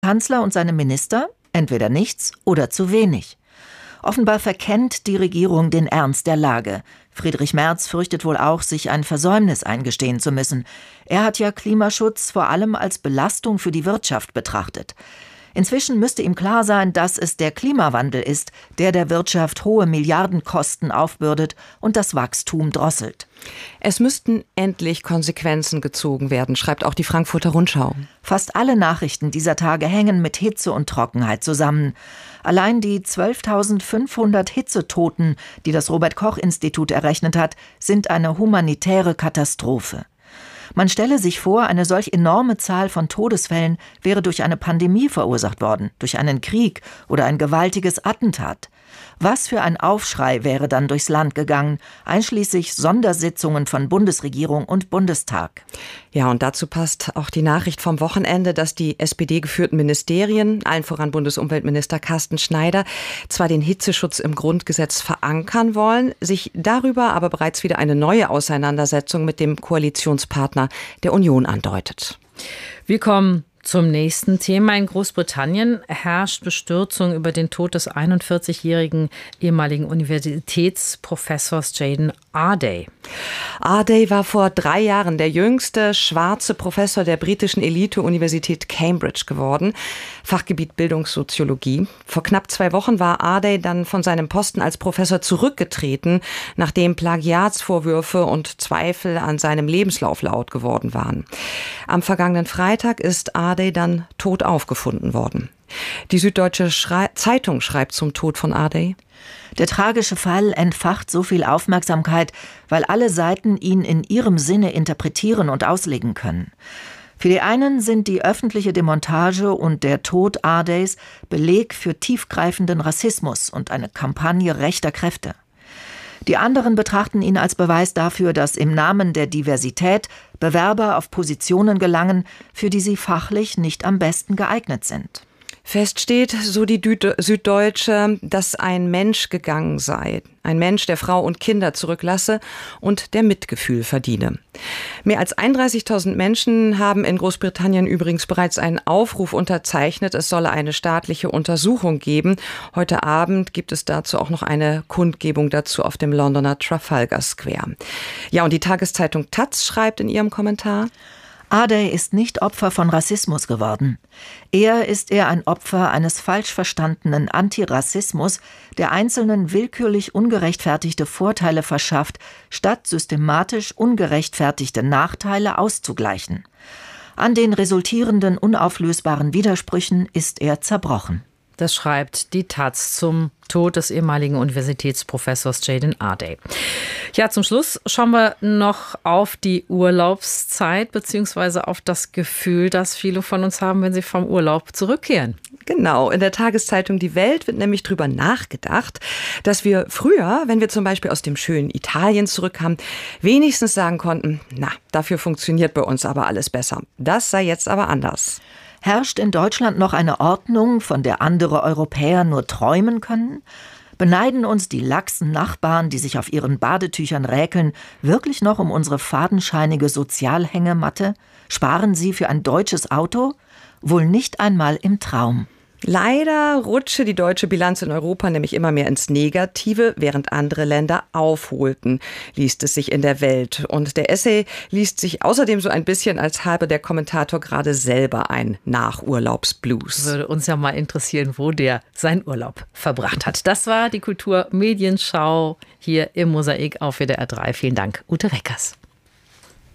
Kanzler und seine Minister? Entweder nichts oder zu wenig. Offenbar verkennt die Regierung den Ernst der Lage. Friedrich Merz fürchtet wohl auch, sich ein Versäumnis eingestehen zu müssen. Er hat ja Klimaschutz vor allem als Belastung für die Wirtschaft betrachtet. Inzwischen müsste ihm klar sein, dass es der Klimawandel ist, der Wirtschaft hohe Milliardenkosten aufbürdet und das Wachstum drosselt. Es müssten endlich Konsequenzen gezogen werden, schreibt auch die Frankfurter Rundschau. Fast alle Nachrichten dieser Tage hängen mit Hitze und Trockenheit zusammen. Allein die 12.500 Hitzetoten, die das Robert-Koch-Institut errechnet hat, sind eine humanitäre Katastrophe. Man stelle sich vor, eine solch enorme Zahl von Todesfällen wäre durch eine Pandemie verursacht worden, durch einen Krieg oder ein gewaltiges Attentat. Was für ein Aufschrei wäre dann durchs Land gegangen, einschließlich Sondersitzungen von Bundesregierung und Bundestag. Ja, und dazu passt auch die Nachricht vom Wochenende, dass die SPD-geführten Ministerien, allen voran Bundesumweltminister Carsten Schneider, zwar den Hitzeschutz im Grundgesetz verankern wollen, sich darüber aber bereits wieder eine neue Auseinandersetzung mit dem Koalitionspartner der Union andeutet. Wir kommen zum nächsten Thema. In Großbritannien herrscht Bestürzung über den Tod des 41-jährigen ehemaligen Universitätsprofessors Jaden Ardey. Ardey war vor 3 Jahren der jüngste schwarze Professor der britischen Elite-Universität Cambridge geworden, Fachgebiet Bildungssoziologie. Vor knapp 2 Wochen war Ardey dann von seinem Posten als Professor zurückgetreten, nachdem Plagiatsvorwürfe und Zweifel an seinem Lebenslauf laut geworden waren. Am vergangenen Freitag ist Ardey dann tot aufgefunden worden. Die Süddeutsche Zeitung schreibt zum Tod von Ardey: Der tragische Fall entfacht so viel Aufmerksamkeit, weil alle Seiten ihn in ihrem Sinne interpretieren und auslegen können. Für die einen sind die öffentliche Demontage und der Tod Ardeys Beleg für tiefgreifenden Rassismus und eine Kampagne rechter Kräfte. Die anderen betrachten ihn als Beweis dafür, dass im Namen der Diversität Bewerber auf Positionen gelangen, für die sie fachlich nicht am besten geeignet sind. Fest steht, so die Süddeutsche, dass ein Mensch gegangen sei. Ein Mensch, der Frau und Kinder zurücklasse und der Mitgefühl verdiene. Mehr als 31.000 Menschen haben in Großbritannien übrigens bereits einen Aufruf unterzeichnet. Es solle eine staatliche Untersuchung geben. Heute Abend gibt es dazu auch noch eine Kundgebung dazu auf dem Londoner Trafalgar Square. Ja, und die Tageszeitung Taz schreibt in ihrem Kommentar: Ardey ist nicht Opfer von Rassismus geworden. Eher ist er ein Opfer eines falsch verstandenen Antirassismus, der Einzelnen willkürlich ungerechtfertigte Vorteile verschafft, statt systematisch ungerechtfertigte Nachteile auszugleichen. An den resultierenden unauflösbaren Widersprüchen ist er zerbrochen. Das schreibt die Taz zum Tod des ehemaligen Universitätsprofessors Jaden Ardey. Ja, zum Schluss schauen wir noch auf die Urlaubszeit bzw. auf das Gefühl, das viele von uns haben, wenn sie vom Urlaub zurückkehren. Genau, in der Tageszeitung Die Welt wird nämlich drüber nachgedacht, dass wir früher, wenn wir zum Beispiel aus dem schönen Italien zurückkamen, wenigstens sagen konnten, na, dafür funktioniert bei uns aber alles besser. Das sei jetzt aber anders. Herrscht in Deutschland noch eine Ordnung, von der andere Europäer nur träumen können? Beneiden uns die laxen Nachbarn, die sich auf ihren Badetüchern räkeln, wirklich noch um unsere fadenscheinige Sozialhängematte? Sparen sie für ein deutsches Auto? Wohl nicht einmal im Traum. Leider rutsche die deutsche Bilanz in Europa nämlich immer mehr ins Negative, während andere Länder aufholten, liest es sich in der Welt. Und der Essay liest sich außerdem so ein bisschen, als habe der Kommentator gerade selber ein Nachurlaubsblues. Würde uns ja mal interessieren, wo der seinen Urlaub verbracht hat. Das war die Kulturmedienschau hier im Mosaik auf WDR 3. Vielen Dank, Ute Reckers.